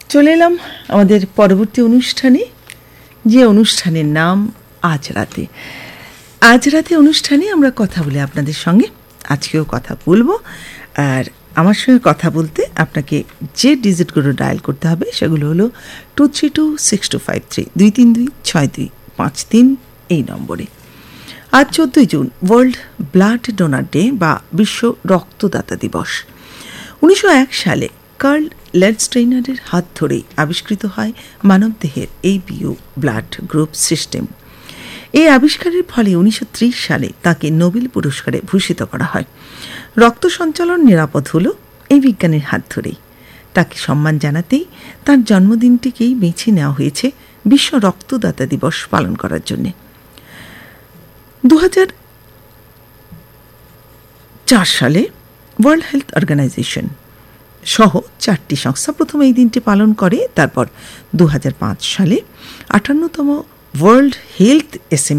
চলে এলাম আমাদের পরবর্তী অনুষ্ঠানে, যে অনুষ্ঠানের নাম আজ রাতে। আজ রাতে অনুষ্ঠানে আমরা কথা বলে আপনাদের সঙ্গে আজকেও কথা বলবো। আর আমার সঙ্গে কথা বলতে আপনাকে যে ডিজিটগুলো ডায়াল করতে হবে সেগুলো হলো 23262532 2326253 এই নম্বরে। আজ 14 June world blood donor day বা বিশ্ব রক্তদাতা দিবস। 1901 সালে কার্ল ল্যান্ডস্টেইনারের হাত ধরেই আবিষ্কৃত হয় মানবদেহের ABO ব্লাড গ্রুপ সিস্টেম। এই আবিষ্কারের ফলে 1930 সালে তাকে নোবেল পুরস্কারে ভূষিত করা হয়। রক্ত সঞ্চালন নিরাপদ হলো এই বিজ্ঞানীর হাত ধরেই। তাকে সম্মান জানাতেই তার জন্মদিনটিকেই বেছে নেওয়া হয়েছে বিশ্ব রক্তদাতা দিবস পালন করার জন্য। 2004 সালে ওয়ার্ল্ড হেলথ অর্গানাইজেশন সহ 4টি সংস্থা প্রথম এই দিনটি পালন করে। তারপর 2005 সালে 58তম ওয়ার্ল্ড হেলথ